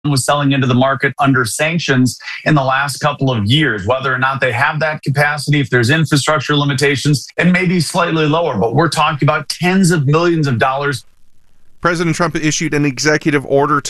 was selling into the market under sanctions in the last couple of years. Whether or not they have that capacity, if there's infrastructure limitations, it may be slightly lower, but we're talking about tens of millions of dollars. President Trump issued an executive order